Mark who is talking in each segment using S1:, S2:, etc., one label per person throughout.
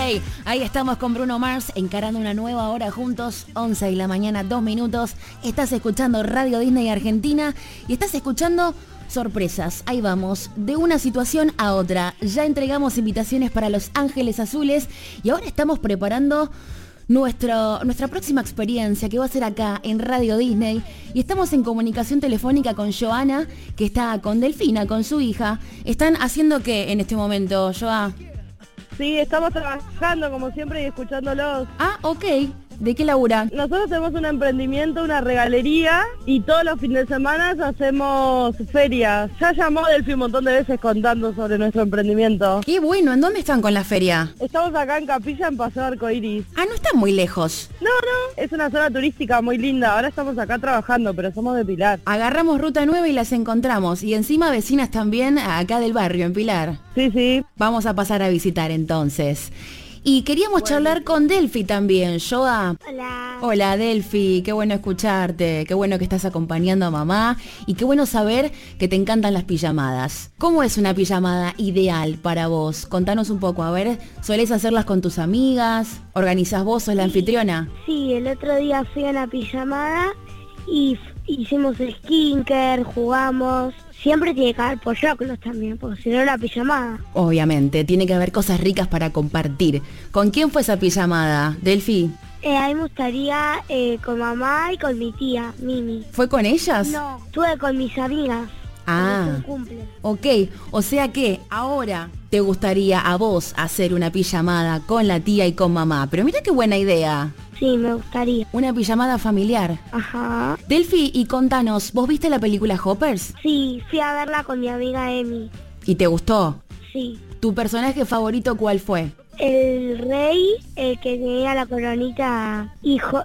S1: Ahí estamos con Bruno Mars encarando una nueva hora juntos, 11 de la mañana, 2 minutos. Estás escuchando Radio Disney Argentina y estás escuchando sorpresas. Ahí vamos, de una situación a otra. Ya entregamos invitaciones para Los Ángeles Azules y ahora estamos preparando nuestra próxima experiencia, que va a ser acá en Radio Disney, y estamos en comunicación telefónica con Joana, que está con Delfina, con su hija. ¿Están haciendo qué en este momento, Joa?
S2: Sí, estamos trabajando como siempre y escuchándolos.
S1: Ah, ok. ¿De qué laburan?
S2: Nosotros tenemos un emprendimiento, una regalería, y todos los fines de semana hacemos ferias. Ya llamó Delphi un montón de veces contando sobre nuestro emprendimiento.
S1: Qué bueno, ¿en dónde están con la feria?
S2: Estamos acá en Capilla, en Paseo Arcoiris.
S1: Ah, no están muy lejos.
S2: No, es una zona turística muy linda. Ahora estamos acá trabajando, pero somos de Pilar.
S1: Agarramos Ruta 9 y las encontramos. Y encima vecinas también acá del barrio, en Pilar.
S2: Sí.
S1: Vamos a pasar a visitar entonces. Y queríamos charlar con Delphi también, Joa.
S3: Hola.
S1: Hola, Delphi, qué bueno escucharte, qué bueno que estás acompañando a mamá y qué bueno saber que te encantan las pijamadas. ¿Cómo es una pijamada ideal para vos? Contanos un poco, a ver, ¿solés hacerlas con tus amigas? ¿Organizás vos, sos la anfitriona?
S3: Sí, el otro día fui a una pijamada y hicimos skincare, jugamos. Siempre tiene que haber polloclos también, porque si no la pijamada.
S1: Obviamente, tiene que haber cosas ricas para compartir. ¿Con quién fue esa pijamada, Delphi?
S3: A mí me gustaría con mamá y con mi tía, Mimi.
S1: ¿Fue con ellas?
S3: No, estuve con mis amigas.
S1: Ah,
S3: un cumple.
S1: Ok, o sea que ahora te gustaría a vos hacer una pijamada con la tía y con mamá. Pero mira qué buena idea.
S3: Sí, me gustaría.
S1: Una pijamada familiar.
S3: Ajá.
S1: Delphi, y contanos, ¿vos viste la película Hoppers?
S3: Sí, fui a verla con mi amiga Emi.
S1: ¿Y te gustó?
S3: Sí.
S1: ¿Tu personaje favorito cuál fue?
S3: El rey, el que tenía la coronita, hijo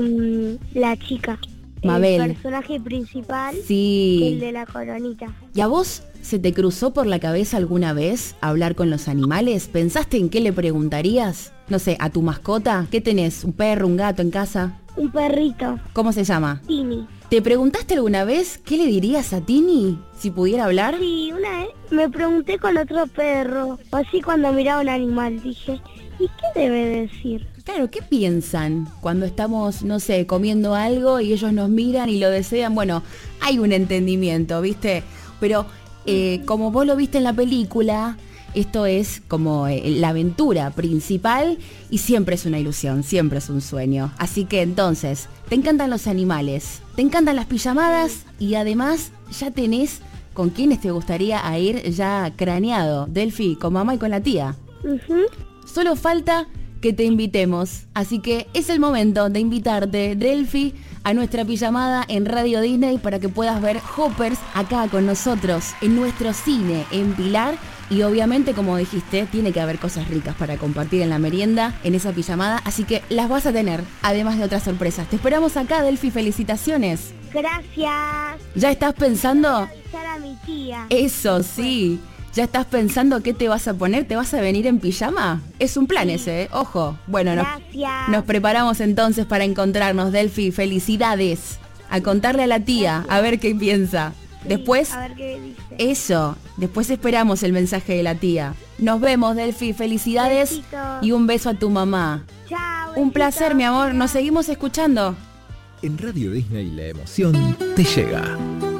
S3: y la chica.
S1: Mabel.
S3: El personaje principal,
S1: Sí.
S3: el de la coronita.
S1: ¿Y a vos se te cruzó por la cabeza alguna vez hablar con los animales? ¿Pensaste en qué le preguntarías? No sé, a tu mascota. ¿Qué tenés? ¿Un perro, un gato en casa?
S3: Un perrito,
S1: ¿Cómo se llama?
S3: Tini.
S1: ¿Te preguntaste alguna vez qué le dirías a Tini si pudiera hablar?
S3: Sí, una vez me pregunté con otro perro, así cuando miraba un animal, dije, ¿y qué debe decir?
S1: Claro, ¿qué piensan cuando estamos, no sé, comiendo algo y ellos nos miran y lo desean? Bueno, hay un entendimiento, ¿viste? Pero como vos lo viste en la película, esto es como la aventura principal y siempre es una ilusión, siempre es un sueño. Así que entonces, te encantan los animales, te encantan las pijamadas y además ya tenés con quiénes te gustaría ir ya craneado, Delphi, con mamá y con la tía.
S3: Ujú.
S1: Solo falta que te invitemos, así que es el momento de invitarte, Delphi, a nuestra pijamada en Radio Disney para que puedas ver Hoppers acá con nosotros en nuestro cine en Pilar. Y obviamente, como dijiste, tiene que haber cosas ricas para compartir en la merienda, en esa pijamada, así que las vas a tener, además de otras sorpresas. Te esperamos acá, Delphi, felicitaciones.
S3: Gracias.
S1: ¿Ya estás pensando?
S3: Avisar a mi tía.
S1: Eso sí. ¿Ya estás pensando qué te vas a poner? ¿Te vas a venir en pijama? Es un plan ese, ¿eh? Ojo. Bueno,
S3: Gracias.
S1: nos preparamos entonces para encontrarnos, Delphi. Felicidades. A contarle a la tía, a ver qué piensa.
S3: Sí,
S1: Después,
S3: a ver qué dice.
S1: eso. Después esperamos el mensaje de la tía. Nos vemos, Delphi. Felicidades.
S3: Besito.
S1: Y un beso a tu mamá.
S3: Chao.
S1: Un placer,
S3: besito.
S1: mi amor. Nos seguimos escuchando.
S4: En Radio Disney la emoción te llega.